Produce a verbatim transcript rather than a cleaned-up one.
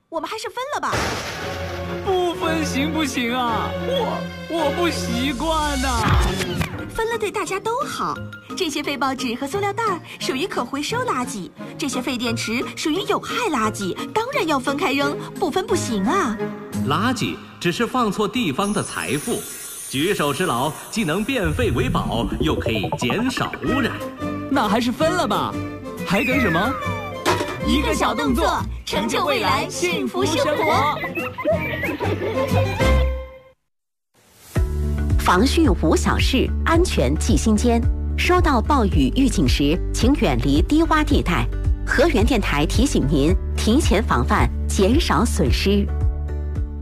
我们还是分了吧。 不分行不行啊？我我不习惯呐、啊。 分了对大家都好。这些废报纸和塑料袋属于可回收垃圾，这些废电池属于有害垃圾，当然要分开扔，不分不行啊。 垃圾只是放错地方的财富，举手之劳既能变废为宝，又可以减少污染。 那还是分了吧，还等什么？ 一个小动作，成就未来幸福生活。 防汛无小事，安全记心间。收到暴雨预警时，请远离低洼地带。河源电台提醒您，提前防范，减少损失。